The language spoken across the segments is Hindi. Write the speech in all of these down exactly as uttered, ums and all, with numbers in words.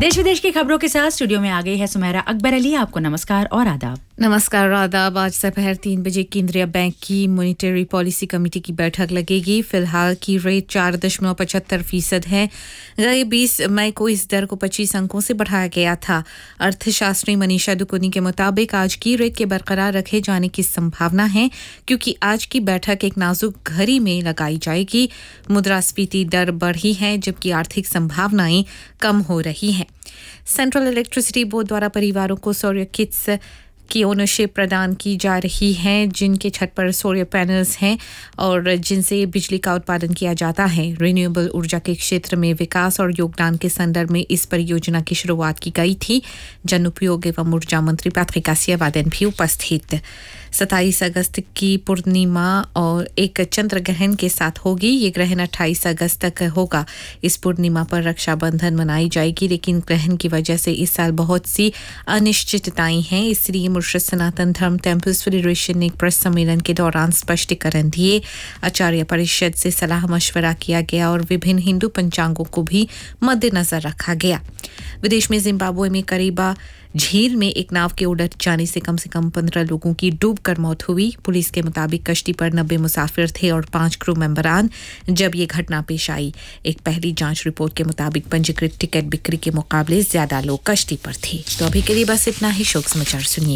देश विदेश की खबरों के साथ स्टूडियो में आ गई है सुमेरा अकबर अली। आपको नमस्कार और आदाब। नमस्कार आदाब। आज दोपहर तीन बजे केंद्रीय बैंक की मॉनिटरी पॉलिसी कमेटी की बैठक लगेगी। फिलहाल की रेट चार दशमलव पचहत्तर फीसद है। गए बीस मई को इस दर को पच्चीस अंकों से बढ़ाया गया था। अर्थशास्त्री मनीषा दुकुनी के मुताबिक आज की रेट के बरकरार रखे जाने की संभावना है, क्योंकि आज की बैठक एक नाजुक घड़ी में लगाई जाएगी। मुद्रास्फीति दर बढ़ी है, जबकि आर्थिक संभावनाएं कम हो रही हैं। सेंट्रल इलेक्ट्रिसिटी बोर्ड द्वारा परिवारों को सौर किट्स की ओनरशिप प्रदान की जा रही है, जिनके छत पर सौर पैनल्स हैं और जिनसे बिजली का उत्पादन किया जाता है। रिन्यूएबल ऊर्जा के क्षेत्र में विकास और योगदान के संदर्भ में इस परियोजना की शुरुआत की गई थी। जन उपयोग एवं ऊर्जा मंत्री पैट्रिक कासियावादन भी उपस्थित। सत्ताईस अगस्त की पूर्णिमा और एक चंद्र ग्रहण के साथ होगी। ये ग्रहण अट्ठाईस अगस्त तक होगा। इस पूर्णिमा पर रक्षाबंधन मनाई जाएगी, लेकिन ग्रहण की वजह से इस साल बहुत सी अनिश्चितताएं हैं। इसलिए मॉरिशस सनातन धर्म टेम्पल्स फेडरेशन ने एक प्रेस सम्मेलन के दौरान स्पष्टीकरण दिए। आचार्य परिषद से सलाह मशवरा किया गया और विभिन्न हिंदू पंचांगों को भी मद्देनजर रखा गया। विदेश में जिम्बाब्वे में करीबा झील में एक नाव के उलट जाने से कम से कम पंद्रह लोगों की डूबकर मौत हुई। पुलिस के मुताबिक कश्ती पर नब्बे मुसाफिर थे और पांच क्रू मेंबरान जब ये घटना पेश आई। एक पहली जांच रिपोर्ट के मुताबिक पंजीकृत टिकट बिक्री के मुकाबले ज्यादा लोग कश्ती पर थे। तो अभी के लिए बस इतना ही। शोक समाचार सुनिए।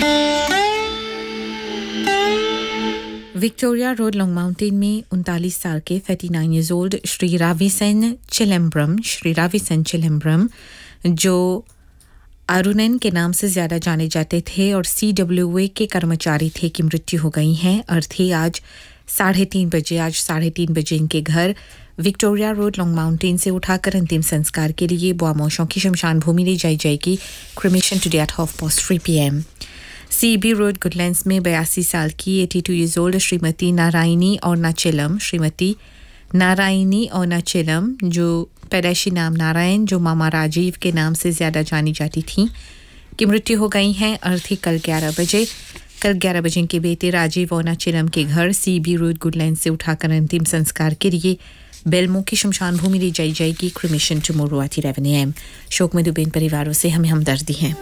विक्टोरिया रोड लॉन्ग माउंटेन में उनतालीस साल के उनतालीस ईयर्स ओल्ड श्री राविसन चिलम्ब्रम श्री राविसन चिलम्ब्रम जो अरुणन के नाम से ज्यादा जाने जाते थे और सी डब्ल्यू ए के कर्मचारी थे, की मृत्यु हो गई है। अर्थी आज साढ़े तीन बजे आज साढ़े तीन बजे इनके घर विक्टोरिया रोड लॉन्ग माउंटेन से उठाकर अंतिम संस्कार के लिए बोआमोशों की शमशान भूमि ले जाई जाएगी। Cremation today at half past three P M. CB road Goodlands में बयासी साल की बयासी ईयर्स ओल्ड श्रीमती नारायणी और नाचिलम श्रीमती नारायणी और नाचिलम जो पैदाइशी नाम नारायण, जो मामा राजीव के नाम से ज्यादा जानी जाती थी, की मृत्यु हो गई है। अर्थी कल ग्यारह बजे कल ग्यारह बजे के बेटे राजीव और नाचिलम के घर सीबी रोड गुडलैंड से उठाकर अंतिम संस्कार के लिए बेलमो की शमशान भूमि ले जाई जाएगी। Cremation tomorrow at eleven A M. शोक में डूबे परिवारों से हमें हमदर्दी है।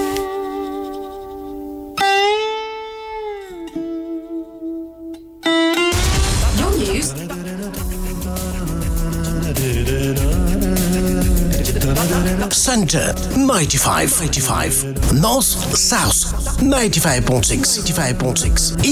Center ninety-five, eighty-five. North, South ninety-five point six, eighty-five point six.